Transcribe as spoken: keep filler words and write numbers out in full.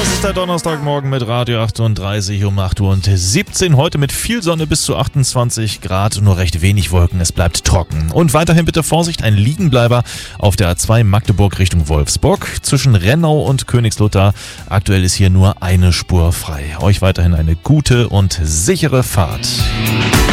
Das ist der Donnerstagmorgen mit Radio achtunddreißig um acht Uhr und siebzehn. Heute mit viel Sonne bis zu achtundzwanzig Grad, nur recht wenig Wolken. Es bleibt trocken. Und weiterhin bitte Vorsicht, ein Liegenbleiber auf der A zwei Magdeburg Richtung Wolfsburg. Zwischen Rennau und Königslutter. Aktuell ist hier nur eine Spur frei. Euch weiterhin eine gute und sichere Fahrt.